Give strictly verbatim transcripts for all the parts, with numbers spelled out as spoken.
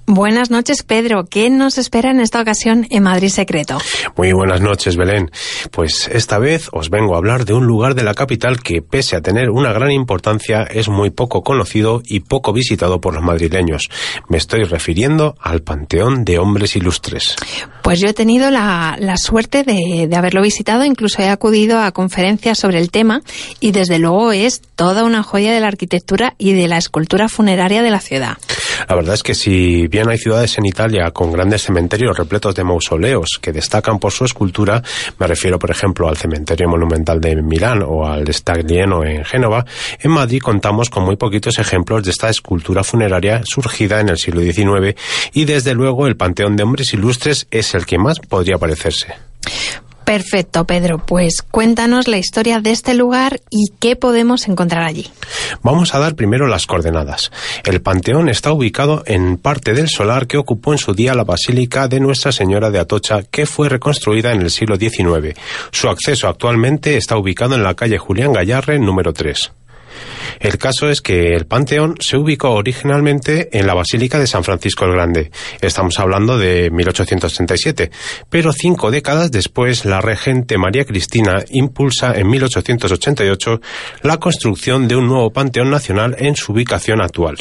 Buenas noches, Pedro. ¿Qué nos espera en esta ocasión en Madrid Secreto? Muy buenas noches, Belén. Pues esta vez os vengo a hablar de un lugar de la capital que, pese a tener una gran importancia, es muy poco conocido y poco visitado por los madrileños. Me estoy refiriendo al Panteón de Hombres Ilustres. Pues yo he tenido la, la suerte de, de haberlo visitado, incluso he acudido a conferencias sobre el tema y desde luego es toda una joya de la arquitectura y de la escultura funeraria de la ciudad. La verdad es que si bien hay ciudades en Italia con grandes cementerios repletos de mausoleos que destacan por su escultura, me refiero por ejemplo al cementerio monumental de Milán o al Staglieno en Génova, en Madrid contamos con muy poquitos ejemplos de esta escultura funeraria surgida en el siglo diecinueve y desde luego el Panteón de Hombres Ilustres es el que más podría parecerse. Perfecto, Pedro. Pues cuéntanos la historia de este lugar y qué podemos encontrar allí. Vamos a dar primero las coordenadas. El Panteón está ubicado en parte del solar que ocupó en su día la Basílica de Nuestra Señora de Atocha, que fue reconstruida en el siglo diecinueve. Su acceso actualmente está ubicado en la calle Julián Gayarre, número tres. El caso es que el Panteón se ubicó originalmente en la Basílica de San Francisco el Grande. Estamos hablando de mil ochocientos treinta y siete, pero cinco décadas después la regente María Cristina impulsa en mil ochocientos ochenta y ocho la construcción de un nuevo Panteón Nacional en su ubicación actual.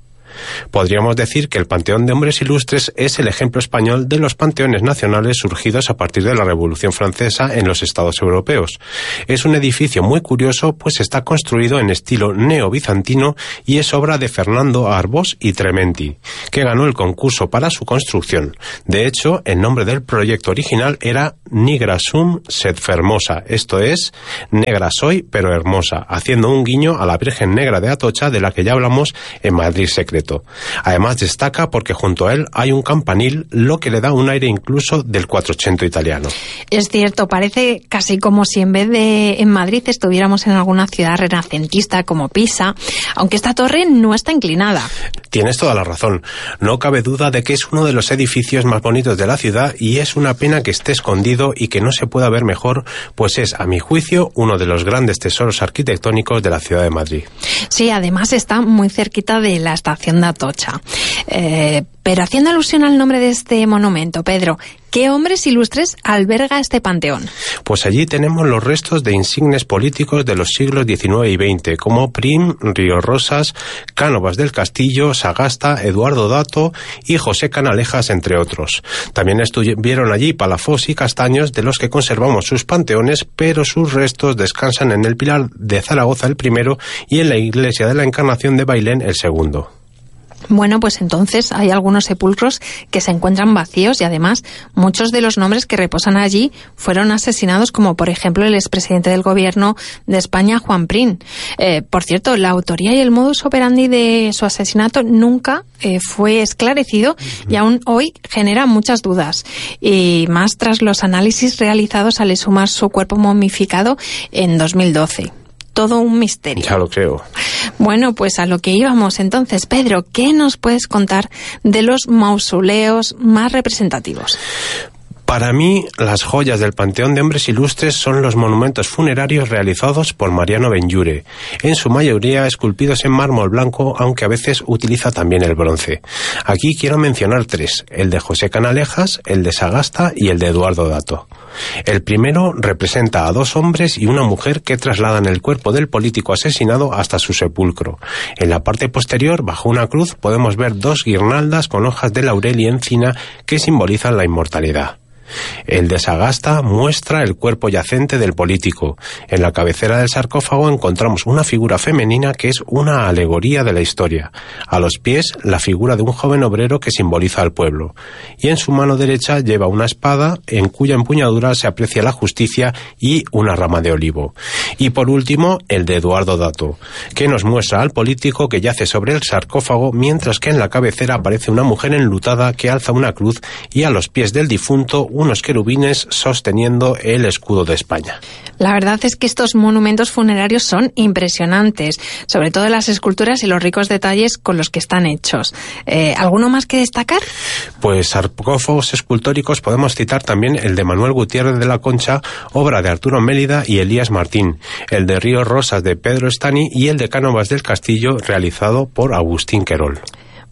Podríamos decir que el Panteón de Hombres Ilustres es el ejemplo español de los panteones nacionales surgidos a partir de la Revolución Francesa en los estados europeos. Es un edificio muy curioso, pues está construido en estilo neobizantino y es obra de Fernando Arbós y Trementi, que ganó el concurso para su construcción. De hecho, el nombre del proyecto original era Nigra sum sed fermosa, esto es, negra soy pero hermosa, haciendo un guiño a la Virgen Negra de Atocha de la que ya hablamos en Madrid Secreto. Además destaca porque junto a él hay un campanil, lo que le da un aire incluso del cuatrocento italiano. Es cierto, parece casi como si en vez de en Madrid estuviéramos en alguna ciudad renacentista como Pisa, aunque esta torre no está inclinada. Tienes toda la razón. No cabe duda de que es uno de los edificios más bonitos de la ciudad y es una pena que esté escondido y que no se pueda ver mejor, pues es, a mi juicio, uno de los grandes tesoros arquitectónicos de la ciudad de Madrid. Sí, además está muy cerquita de la estación de Atocha. Eh, pero haciendo alusión al nombre de este monumento, Pedro, ¿qué hombres ilustres alberga este panteón? Pues allí tenemos los restos de insignes políticos de los siglos diecinueve y veinte, como Prim, Río Rosas, Cánovas del Castillo, Sagasta, Eduardo Dato y José Canalejas, entre otros. También estuvieron allí Palafox y Castaños, de los que conservamos sus panteones, pero sus restos descansan en el Pilar de Zaragoza el primero y en la Iglesia de la Encarnación de Bailén el segundo. Bueno, pues entonces hay algunos sepulcros que se encuentran vacíos y además muchos de los nombres que reposan allí fueron asesinados, como por ejemplo el expresidente del gobierno de España, Juan Prim. Eh, por cierto, la autoría y el modus operandi de su asesinato nunca eh, fue esclarecido y aún hoy genera muchas dudas. Y más tras los análisis realizados al exhumar su cuerpo momificado en dos mil doce. Todo un misterio. Ya lo creo. Bueno, pues a lo que íbamos entonces, Pedro, ¿qué nos puedes contar de los mausoleos más representativos? Para mí, las joyas del Panteón de Hombres Ilustres son los monumentos funerarios realizados por Mariano Benlliure, en su mayoría esculpidos en mármol blanco, aunque a veces utiliza también el bronce. Aquí quiero mencionar tres, el de José Canalejas, el de Sagasta y el de Eduardo Dato. El primero representa a dos hombres y una mujer que trasladan el cuerpo del político asesinado hasta su sepulcro. En la parte posterior, bajo una cruz, podemos ver dos guirnaldas con hojas de laurel y encina que simbolizan la inmortalidad. El de Sagasta muestra el cuerpo yacente del político. En la cabecera del sarcófago encontramos una figura femenina que es una alegoría de la historia. A los pies, la figura de un joven obrero que simboliza al pueblo. Y en su mano derecha lleva una espada en cuya empuñadura se aprecia la justicia y una rama de olivo. Y por último, el de Eduardo Dato, que nos muestra al político que yace sobre el sarcófago, mientras que en la cabecera aparece una mujer enlutada que alza una cruz y a los pies del difunto unos querubines sosteniendo el escudo de España. La verdad es que estos monumentos funerarios son impresionantes, sobre todo las esculturas y los ricos detalles con los que están hechos. Eh, ¿Alguno más que destacar? Pues sarcófagos escultóricos podemos citar también el de Manuel Gutiérrez de la Concha, obra de Arturo Mélida y Elías Martín, el de Río Rosas de Pedro Estany y el de Cánovas del Castillo, realizado por Agustín Querol.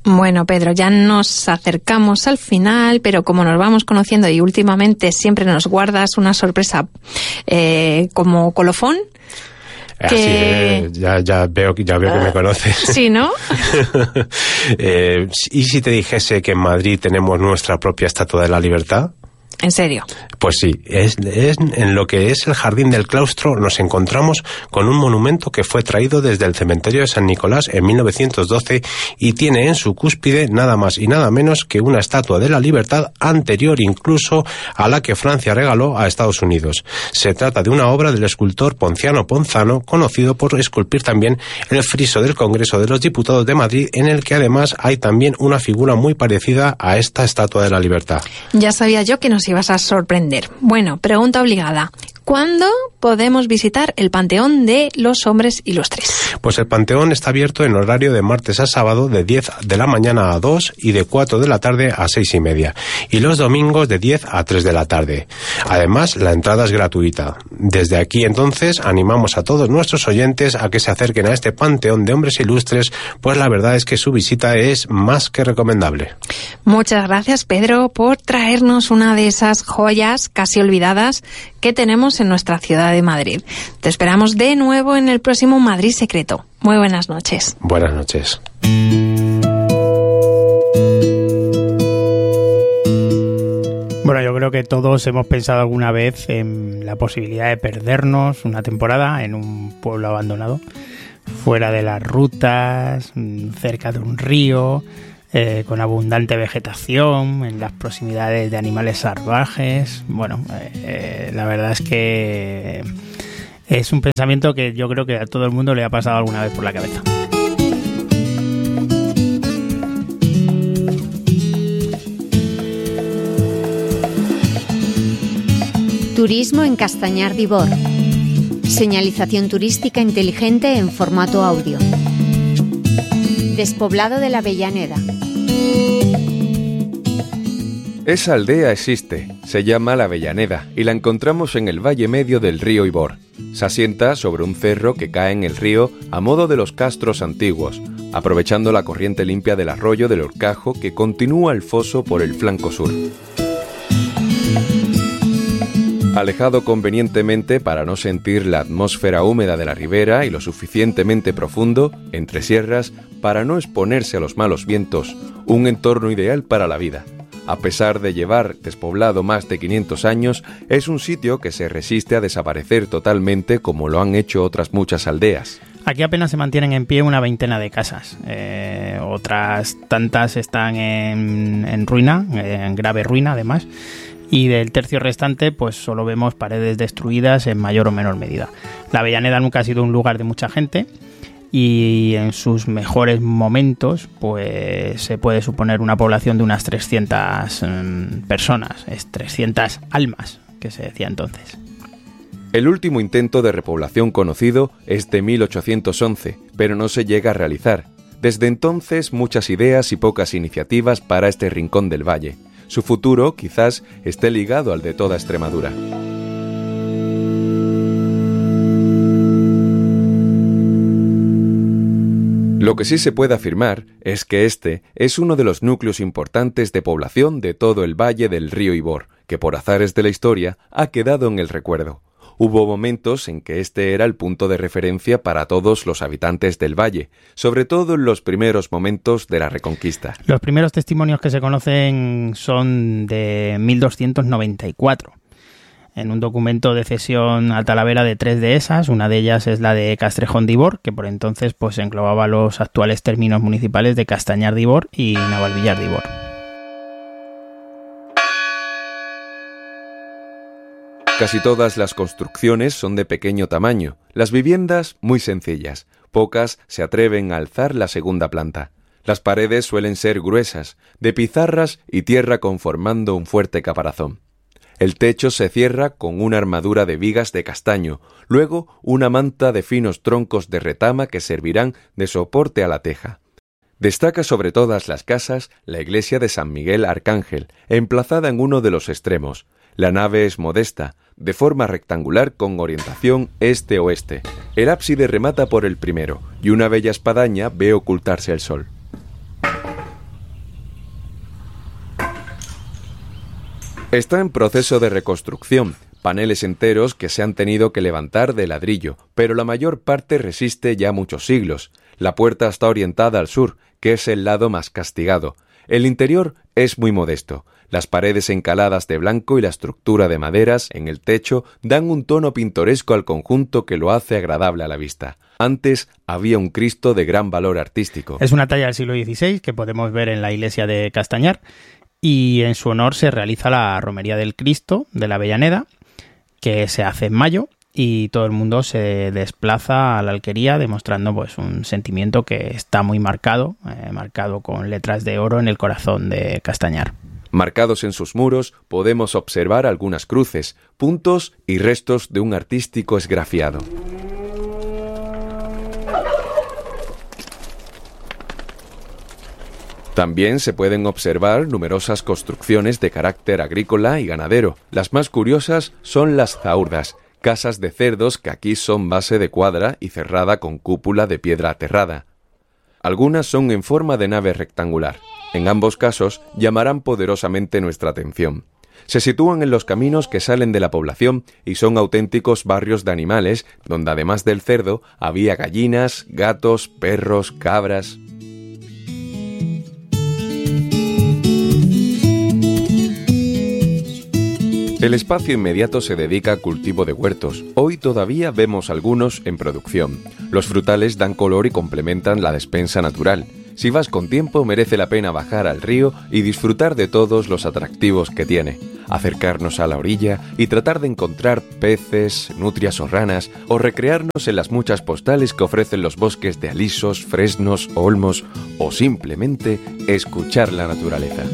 Bueno, Pedro, ya nos acercamos al final, pero como nos vamos conociendo y últimamente siempre nos guardas una sorpresa eh, como colofón. Que... Así es, ya, ya veo, ya veo que me conoces. Sí, ¿no? eh, ¿Y si te dijese que en Madrid tenemos nuestra propia Estatua de la Libertad? ¿En serio? Pues sí, es, es, en lo que es el Jardín del Claustro nos encontramos con un monumento que fue traído desde el cementerio de San Nicolás en mil novecientos doce y tiene en su cúspide nada más y nada menos que una Estatua de la Libertad anterior incluso a la que Francia regaló a Estados Unidos. Se trata de una obra del escultor Ponciano Ponzano, conocido por esculpir también el friso del Congreso de los Diputados de Madrid, en el que además hay también una figura muy parecida a esta Estatua de la Libertad. Ya sabía yo que nos ibas a sorprender. Bueno, pregunta obligada. ¿Cuándo podemos visitar el Panteón de los Hombres Ilustres? Pues el Panteón está abierto en horario de martes a sábado de diez de la mañana a dos y de cuatro de la tarde a seis y media. Y los domingos de diez a tres de la tarde. Además, la entrada es gratuita. Desde aquí entonces animamos a todos nuestros oyentes a que se acerquen a este Panteón de Hombres Ilustres, pues la verdad es que su visita es más que recomendable. Muchas gracias, Pedro, por traernos una de esas joyas casi olvidadas que tenemos en nuestra ciudad de Madrid. Te esperamos de nuevo en el próximo Madrid Secreto. Muy buenas noches. Buenas noches. Bueno, yo creo que todos hemos pensado alguna vez en la posibilidad de perdernos una temporada en un pueblo abandonado, fuera de las rutas, cerca de un río, Eh, con abundante vegetación, en las proximidades de animales salvajes. Bueno, eh, la verdad es que es un pensamiento que yo creo que a todo el mundo le ha pasado alguna vez por la cabeza. Turismo en Castañar d'Ibor. Señalización turística inteligente en formato audio. Despoblado de la Avellaneda. Esa aldea existe, se llama la Avellaneda y la encontramos en el valle medio del río Ibor. Se asienta sobre un cerro que cae en el río a modo de los castros antiguos, aprovechando la corriente limpia del arroyo del Horcajo que continúa el foso por el flanco sur. Alejado convenientemente para no sentir la atmósfera húmeda de la ribera y lo suficientemente profundo, entre sierras, para no exponerse a los malos vientos, un entorno ideal para la vida. A pesar de llevar despoblado más de quinientos años, es un sitio que se resiste a desaparecer totalmente como lo han hecho otras muchas aldeas. Aquí apenas se mantienen en pie una veintena de casas. Eh, otras tantas están en, en ruina, en grave ruina además. Y del tercio restante, pues solo vemos paredes destruidas en mayor o menor medida. La Avellaneda nunca ha sido un lugar de mucha gente y en sus mejores momentos, pues se puede suponer una población de unas trescientas um, personas, es trescientas almas, que se decía entonces. El último intento de repoblación conocido es de mil ochocientos once, pero no se llega a realizar. Desde entonces, muchas ideas y pocas iniciativas para este rincón del valle. Su futuro quizás esté ligado al de toda Extremadura. Lo que sí se puede afirmar es que este es uno de los núcleos importantes de población de todo el valle del río Ibor, que por azares de la historia ha quedado en el recuerdo. Hubo momentos en que este era el punto de referencia para todos los habitantes del valle, sobre todo en los primeros momentos de la Reconquista. Los primeros testimonios que se conocen son de mil doscientos noventa y cuatro. En un documento de cesión a Talavera de tres dehesas, una de ellas es la de Castrejón d'Ibor, que por entonces pues englobaba los actuales términos municipales de Castañar d'Ibor y Navalvillar d'Ibor. Casi todas las construcciones son de pequeño tamaño, las viviendas muy sencillas, pocas se atreven a alzar la segunda planta. Las paredes suelen ser gruesas, de pizarras y tierra conformando un fuerte caparazón. El techo se cierra con una armadura de vigas de castaño, luego una manta de finos troncos de retama que servirán de soporte a la teja. Destaca sobre todas las casas la iglesia de San Miguel Arcángel, emplazada en uno de los extremos. La nave es modesta, de forma rectangular con orientación este-oeste. El ábside remata por el primero y una bella espadaña ve ocultarse el sol. Está en proceso de reconstrucción, paneles enteros que se han tenido que levantar de ladrillo, pero la mayor parte resiste ya muchos siglos. La puerta está orientada al sur, que es el lado más castigado. El interior es muy modesto. Las paredes encaladas de blanco y la estructura de maderas en el techo dan un tono pintoresco al conjunto que lo hace agradable a la vista. Antes había un Cristo de gran valor artístico. Es una talla del siglo dieciséis que podemos ver en la iglesia de Castañar y en su honor se realiza la romería del Cristo de la Avellaneda, que se hace en mayo y todo el mundo se desplaza a la alquería demostrando pues un sentimiento que está muy marcado, eh, marcado con letras de oro en el corazón de Castañar. Marcados en sus muros podemos observar algunas cruces, puntos y restos de un artístico esgrafiado. También se pueden observar numerosas construcciones de carácter agrícola y ganadero. Las más curiosas son las zaurdas, casas de cerdos que aquí son base de cuadra y cerrada con cúpula de piedra aterrada. Algunas son en forma de nave rectangular. En ambos casos llamarán poderosamente nuestra atención. Se sitúan en los caminos que salen de la población y son auténticos barrios de animales, donde además del cerdo había gallinas, gatos, perros, cabras. El espacio inmediato se dedica al cultivo de huertos. Hoy todavía vemos algunos en producción. Los frutales dan color y complementan la despensa natural. Si vas con tiempo, merece la pena bajar al río y disfrutar de todos los atractivos que tiene. Acercarnos a la orilla y tratar de encontrar peces, nutrias o ranas, o recrearnos en las muchas postales que ofrecen los bosques de alisos, fresnos, olmos, o simplemente escuchar la naturaleza.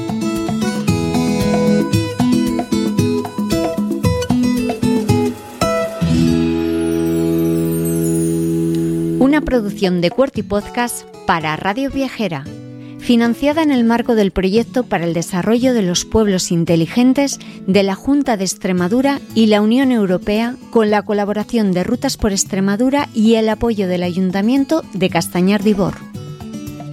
Una producción de Cuerty Podcast para Radio Viajera, financiada en el marco del Proyecto para el Desarrollo de los Pueblos Inteligentes de la Junta de Extremadura y la Unión Europea, con la colaboración de Rutas por Extremadura y el apoyo del Ayuntamiento de Castañar de Ibor.